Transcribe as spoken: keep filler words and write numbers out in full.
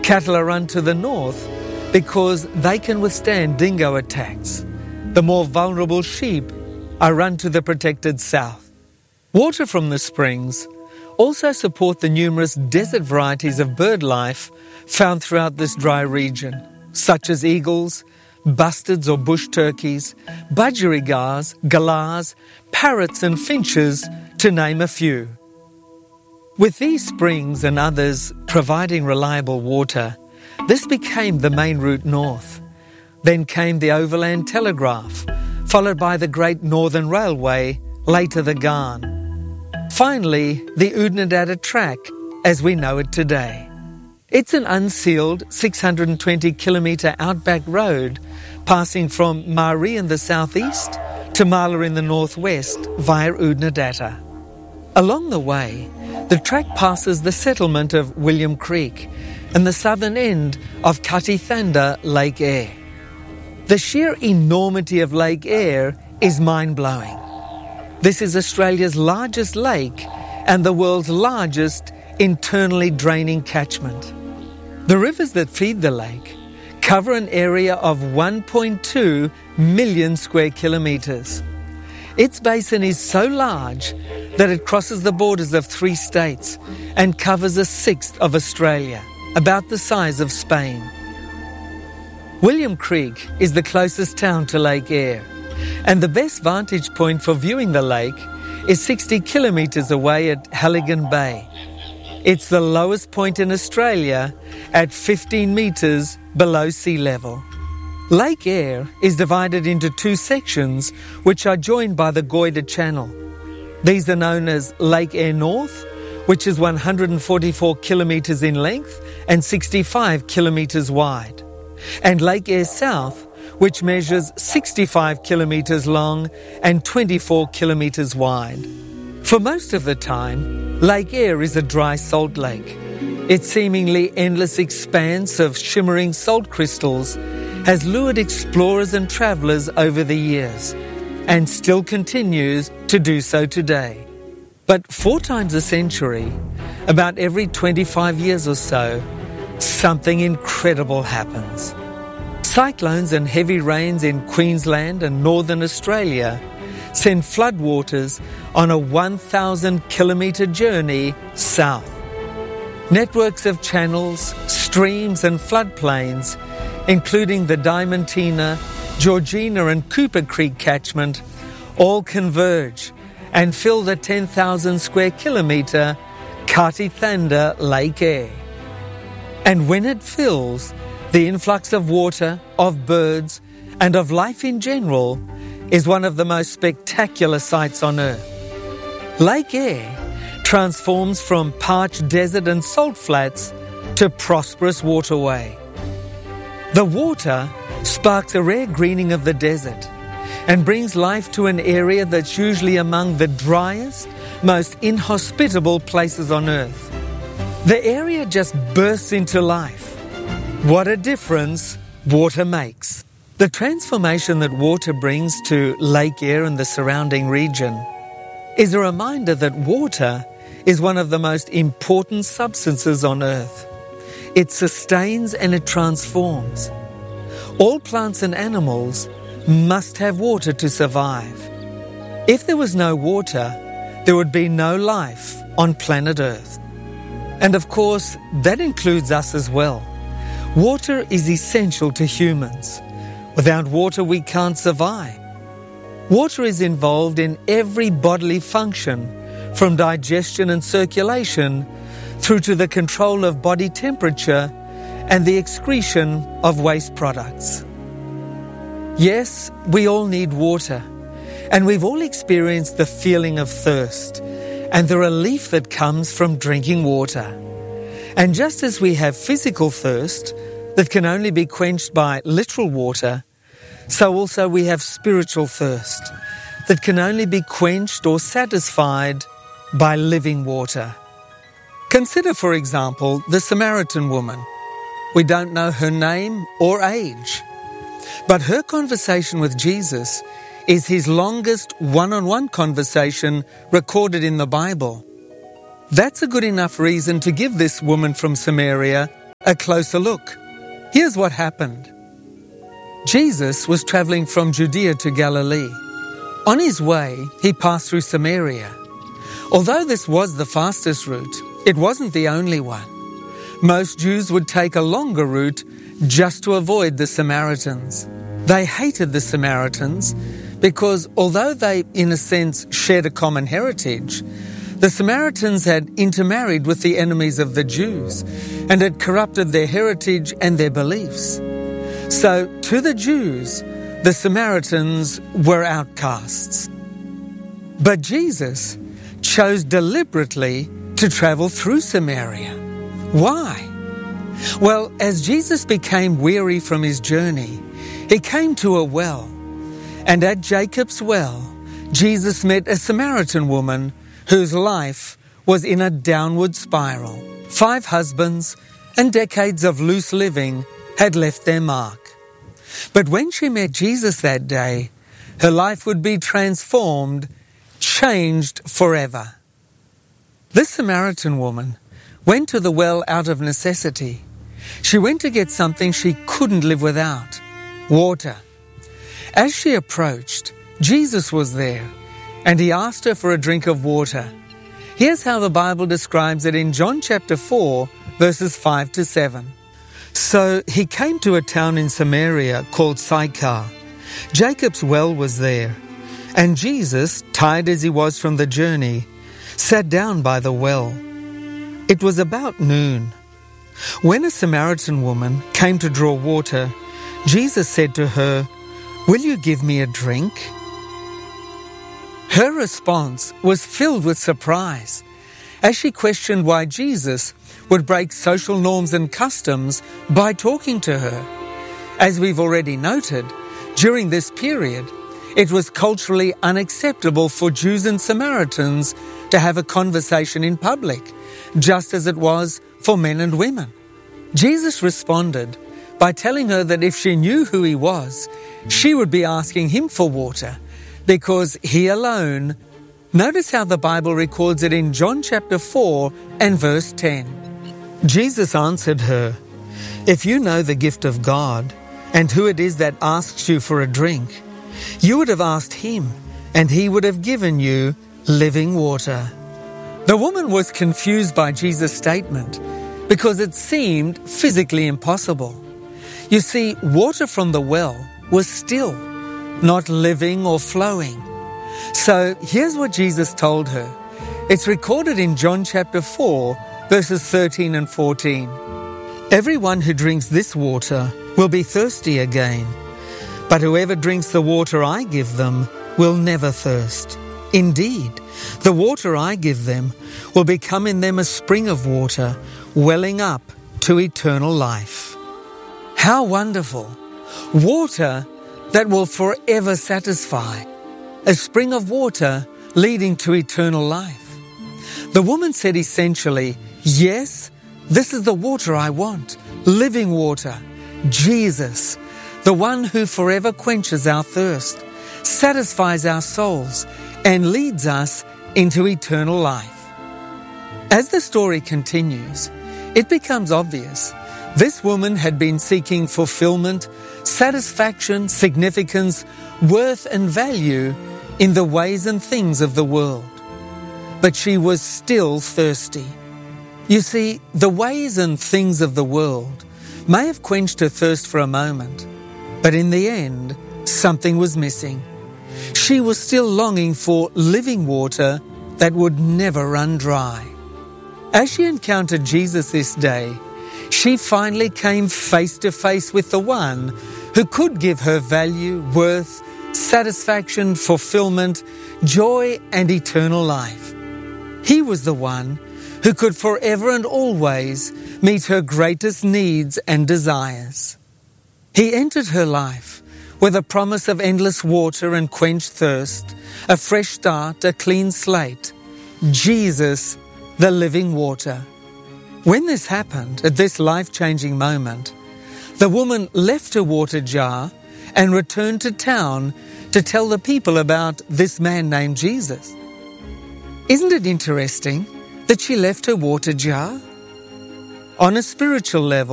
Cattle are run to the north because they can withstand dingo attacks. The more vulnerable sheep are run to the protected south. Water from the springs also support the numerous desert varieties of bird life found throughout this dry region, such as eagles, bustards or bush turkeys, budgerigars, galahs, parrots and finches, to name a few. With these springs and others providing reliable water, this became the main route north. Then came the overland telegraph, followed by the Great Northern Railway, later the Ghan. Finally, the Oodnadatta Track, as we know it today. It's an unsealed six hundred twenty kilometre outback road passing from Maree in the southeast to Mala in the northwest via Oodnadatta. Along the way, the track passes the settlement of William Creek and the southern end of Katithanda Lake Eyre. The sheer enormity of Lake Eyre is mind-blowing. This is Australia's largest lake and the world's largest internally draining catchment. The rivers that feed the lake cover an area of one point two million square kilometres. Its basin is so large that it crosses the borders of three states and covers a sixth of Australia, about the size of Spain. William Creek is the closest town to Lake Eyre, and the best vantage point for viewing the lake is sixty kilometres away at Halligan Bay. It's the lowest point in Australia at fifteen metres below sea level. Lake Eyre is divided into two sections which are joined by the Goyder Channel. These are known as Lake Eyre North, which is one hundred forty-four kilometres in length and sixty-five kilometres wide, and Lake Eyre South, which measures sixty-five kilometres long and twenty-four kilometres wide. For most of the time, Lake Eyre is a dry salt lake. Its seemingly endless expanse of shimmering salt crystals has lured explorers and travellers over the years, and still continues to do so today. But four times a century, about every twenty-five years or so, something incredible happens. Cyclones and heavy rains in Queensland and northern Australia send floodwaters on a one thousand kilometre journey south. Networks of channels, streams and floodplains, including the Diamantina, Georgina and Cooper Creek catchment, all converge and fill the ten thousand square kilometre Katithanda Lake Eyre. And when it fills, the influx of water, of birds, and of life in general is one of the most spectacular sights on Earth. Lake Eyre transforms from parched desert and salt flats to prosperous waterway. The water sparks a rare greening of the desert and brings life to an area that's usually among the driest, most inhospitable places on Earth. The area just bursts into life. What a difference water makes. The transformation that water brings to Lake Eyre and the surrounding region is a reminder that water is one of the most important substances on Earth. It sustains and it transforms. All plants and animals must have water to survive. If there was no water, there would be no life on planet Earth. And of course, that includes us as well. Water is essential to humans. Without water, we can't survive. Water is involved in every bodily function, from digestion and circulation through to the control of body temperature and the excretion of waste products. Yes, we all need water, and we've all experienced the feeling of thirst and the relief that comes from drinking water. And just as we have physical thirst that can only be quenched by literal water, so also we have spiritual thirst that can only be quenched or satisfied by living water. Consider, for example, the Samaritan woman. We don't know her name or age, but her conversation with Jesus is his longest one-on-one conversation recorded in the Bible. That's a good enough reason to give this woman from Samaria a closer look. Here's what happened. Jesus was traveling from Judea to Galilee. On his way, he passed through Samaria. Although this was the fastest route, it wasn't the only one. Most Jews would take a longer route just to avoid the Samaritans. They hated the Samaritans because although they, in a sense, shared a common heritage, the Samaritans had intermarried with the enemies of the Jews and had corrupted their heritage and their beliefs. So, to the Jews, the Samaritans were outcasts. But Jesus chose deliberately to travel through Samaria. Why? Well, as Jesus became weary from his journey, he came to a well. And at Jacob's well, Jesus met a Samaritan woman whose life was in a downward spiral. Five husbands and decades of loose living had left their mark. But when she met Jesus that day, her life would be transformed, changed forever. This Samaritan woman went to the well out of necessity. She went to get something she couldn't live without, water. As she approached, Jesus was there, and he asked her for a drink of water. Here's how the Bible describes it in John chapter four, verses five to seven. So he came to a town in Samaria called Sychar. Jacob's well was there, and Jesus, tired as he was from the journey, sat down by the well. It was about noon. When a Samaritan woman came to draw water, Jesus said to her, "Will you give me a drink?" Her response was filled with surprise as she questioned why Jesus would break social norms and customs by talking to her. As we've already noted, during this period, it was culturally unacceptable for Jews and Samaritans to have a conversation in public, just as it was for men and women. Jesus responded by telling her that if she knew who he was, she would be asking him for water, because he alone. Notice how the Bible records it in John chapter four and verse ten. Jesus answered her, "If you know the gift of God and who it is that asks you for a drink, you would have asked him, and he would have given you living water." The woman was confused by Jesus' statement because it seemed physically impossible. You see, water from the well was still, not living or flowing. So here's what Jesus told her. It's recorded in John chapter four, verses thirteen and fourteen. "Everyone who drinks this water will be thirsty again, but whoever drinks the water I give them will never thirst. Indeed, the water I give them will become in them a spring of water, welling up to eternal life." How wonderful! Water that will forever satisfy. A spring of water leading to eternal life. The woman said essentially, yes, this is the water I want. Living water. Jesus, the one who forever quenches our thirst, satisfies our souls, and leads us into eternal life. As the story continues, it becomes obvious this woman had been seeking fulfillment, satisfaction, significance, worth and value in the ways and things of the world. But she was still thirsty. You see, the ways and things of the world may have quenched her thirst for a moment, but in the end, something was missing. She was still longing for living water that would never run dry. As she encountered Jesus this day, she finally came face to face with the one who could give her value, worth, satisfaction, fulfillment, joy, and eternal life. He was the one who could forever and always meet her greatest needs and desires. He entered her life with a promise of endless water and quenched thirst, a fresh start, a clean slate. Jesus, the living water. When this happened, at this life-changing moment, the woman left her water jar and returned to town to tell the people about this man named Jesus. Isn't it interesting that she left her water jar? On a spiritual level,